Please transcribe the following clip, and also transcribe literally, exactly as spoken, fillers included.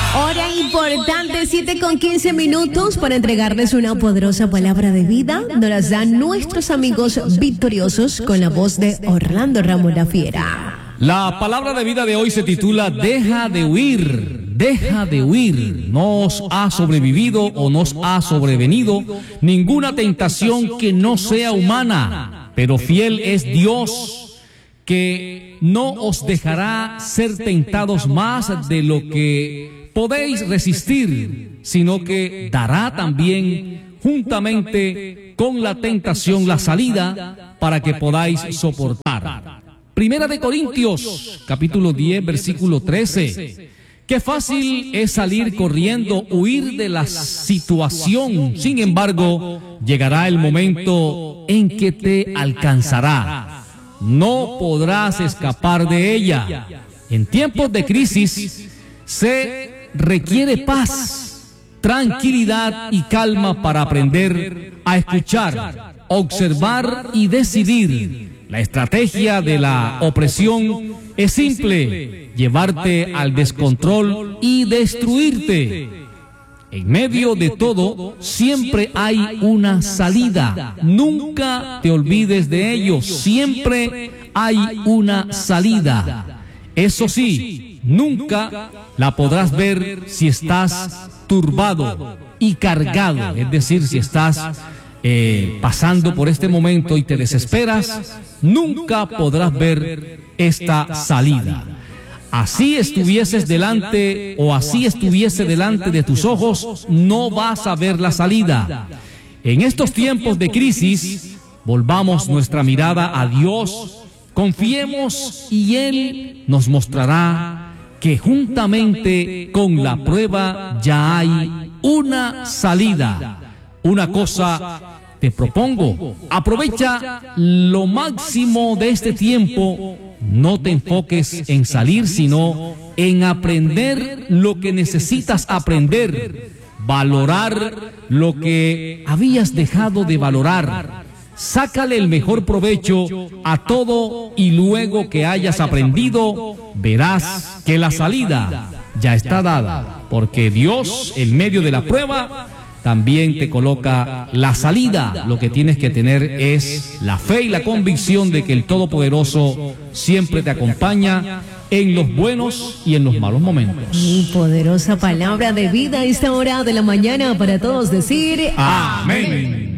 Hora importante, siete con quince minutos para entregarles una poderosa palabra de vida. Nos las dan nuestros amigos victoriosos con la voz de Orlando Ramos La Fiera. La palabra de vida de hoy se titula Deja de huir. Deja de huir. No os ha sobrevivido o nos ha sobrevenido ninguna tentación que no sea humana, pero fiel es Dios, que no os dejará ser tentados más de lo que podéis resistir, sino que dará también juntamente con la tentación la salida para que podáis soportar. Primera de Corintios, capítulo diez, versículo trece. Qué fácil es salir corriendo, huir de la situación. Sin embargo, llegará el momento en que te alcanzará. No podrás escapar de ella. En tiempos de crisis se requiere paz, tranquilidad y calma para aprender a escuchar, observar y decidir. La estrategia de la opresión es simple: llevarte al descontrol y destruirte. En medio de todo, siempre hay una salida. Nunca te olvides de ello. Siempre hay una salida. Eso sí, nunca la podrás ver si estás turbado y cargado. Es decir, si estás eh, pasando por este momento y te desesperas, nunca podrás ver esta salida. Así estuvieses delante o así estuviese delante de tus ojos, no vas a ver la salida. En estos tiempos de crisis, volvamos nuestra mirada a Dios, confiemos y Él nos mostrará que juntamente con la prueba ya hay una salida. Una cosa te propongo: aprovecha lo máximo de este tiempo. No te enfoques en salir, sino en aprender lo que necesitas aprender, valorar lo que habías dejado de valorar. Sácale el mejor provecho a todo y luego que hayas aprendido, verás que la salida ya está dada, porque Dios, en medio de la prueba, también te coloca la salida. Lo que tienes que tener es la fe y la convicción de que el Todopoderoso siempre te acompaña en los buenos y en los malos momentos. Y poderosa palabra de vida a esta hora de la mañana para todos decir amén.